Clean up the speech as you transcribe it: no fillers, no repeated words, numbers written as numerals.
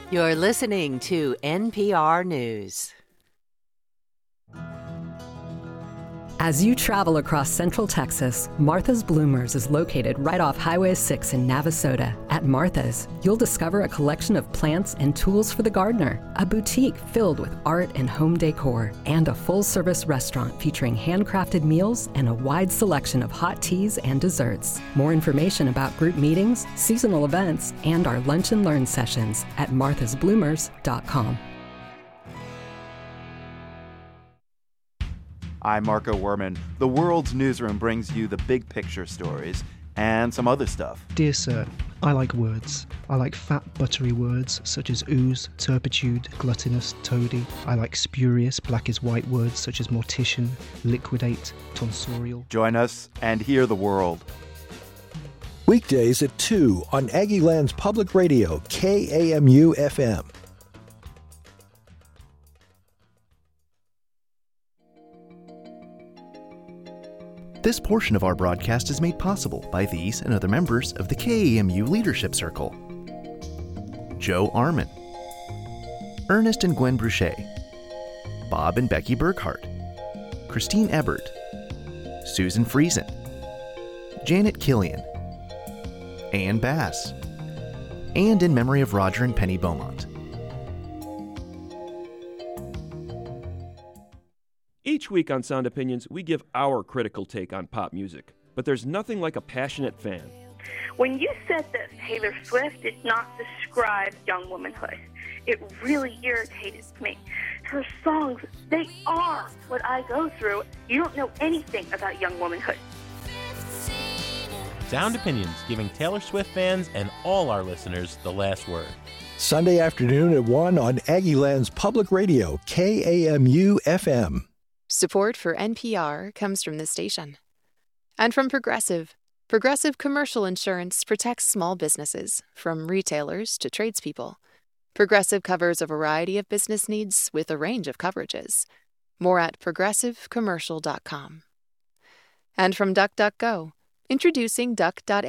You're listening to NPR News. As you travel across Central Texas, Martha's Bloomers is located right off Highway 6 in Navasota. At Martha's, you'll discover a collection of plants and tools for the gardener, a boutique filled with art and home decor, and a full-service restaurant featuring handcrafted meals and a wide selection of hot teas and desserts. More information about group meetings, seasonal events, and our Lunch and Learn sessions at marthasbloomers.com. I'm Marco Werman. The World's Newsroom brings you the big picture stories and some other stuff. Dear Sir, I like words. I like fat, buttery words such as ooze, turpitude, gluttonous, toady. I like spurious, black as white words such as mortician, liquidate, tonsorial. Join us and hear the world. Weekdays at 2 on Aggieland's Public Radio, KAMU-FM. This portion of our broadcast is made possible by these and other members of the KAMU Leadership Circle. Joe Armin, Ernest and Gwen Bruchet, Bob and Becky Burkhart, Christine Ebert, Susan Friesen, Janet Killian, Ann Bass, and in memory of Roger and Penny Beaumont. Each week on Sound Opinions, we give our critical take on pop music. But there's nothing like a passionate fan. When you said that Taylor Swift did not describe young womanhood, it really irritated me. Her songs, they are what I go through. You don't know anything about young womanhood. Sound Opinions, giving Taylor Swift fans and all our listeners the last word. Sunday afternoon at 1 on Aggieland's Public Radio, KAMU-FM. Support for NPR comes from this station. And from Progressive. Progressive Commercial Insurance protects small businesses, from retailers to tradespeople. Progressive covers a variety of business needs with a range of coverages. More at progressivecommercial.com. And from DuckDuckGo. Introducing Duck.AI.